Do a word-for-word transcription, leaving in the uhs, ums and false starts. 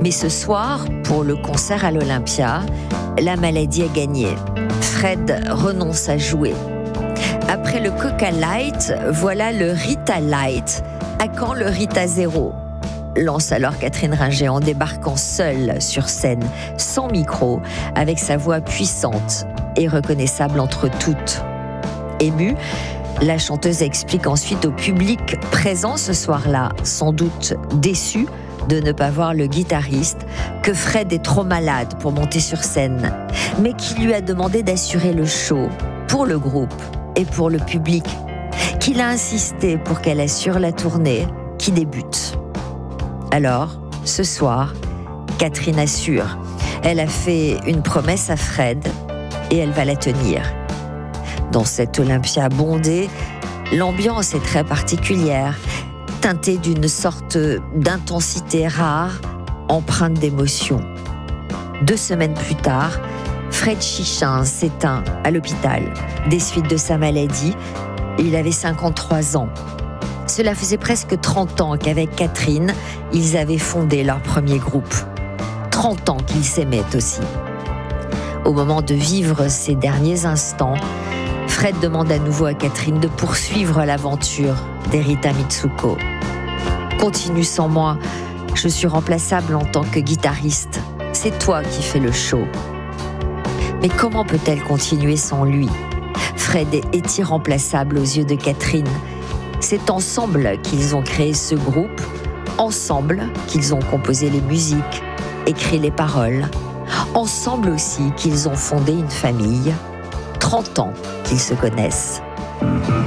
Mais ce soir, pour le concert à l'Olympia, la maladie a gagné. Fred renonce à jouer. Après le Coca Light, voilà le Rita Light. À quand le Rita Zéro ? Lance alors Catherine Ringer en débarquant seule sur scène, sans micro, avec sa voix puissante et reconnaissable entre toutes. Émue, la chanteuse explique ensuite au public présent ce soir-là, sans doute déçu de ne pas voir le guitariste, que Fred est trop malade pour monter sur scène, mais qui lui a demandé d'assurer le show pour le groupe et pour le public, qu'il a insisté pour qu'elle assure la tournée qui débute. Alors, ce soir, Catherine assure. Elle a fait une promesse à Fred et elle va la tenir. Dans cette Olympia bondée, l'ambiance est très particulière, teintée d'une sorte d'intensité rare, empreinte d'émotion. Deux semaines plus tard, Fred Chichin s'éteint à l'hôpital des suites de sa maladie. Il avait cinquante-trois ans. Cela faisait presque trente ans qu'avec Catherine, ils avaient fondé leur premier groupe. trente ans qu'ils s'aimaient aussi. Au moment de vivre ces derniers instants, Fred demande à nouveau à Catherine de poursuivre l'aventure d'Erita Mitsuko. Continue sans moi, je suis remplaçable en tant que guitariste. C'est toi qui fais le show. Mais comment peut-elle continuer sans lui ? Fred est irremplaçable aux yeux de Catherine. C'est ensemble qu'ils ont créé ce groupe, ensemble qu'ils ont composé les musiques, écrit les paroles, ensemble aussi qu'ils ont fondé une famille, trente ans qu'ils se connaissent.